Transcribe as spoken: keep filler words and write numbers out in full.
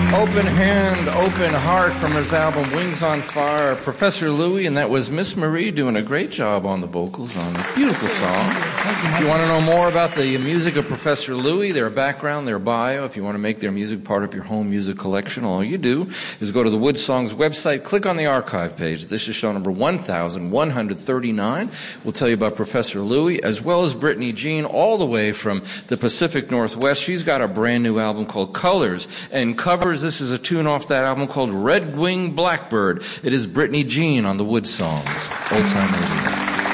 Open Hand, Open Heart from his album Wings on Fire, Professor Louie, and that was Miss Marie doing a great job on the vocals on this beautiful song. If you want to know more about the music of Professor Louie, their background, their bio, if you want to make their music part of your home music collection, all you do is go to the Wood Songs website, click on the archive page. This is show number one thousand one hundred thirty-nine. We'll tell you about Professor Louie, as well as Brittany Jean, all the way from the Pacific Northwest. She's got a brand new album called Colors and Covers. This is a tune off that album called Red Wing Blackbird. It is Brittany Jean on the Wood Songs. Old Time Radio.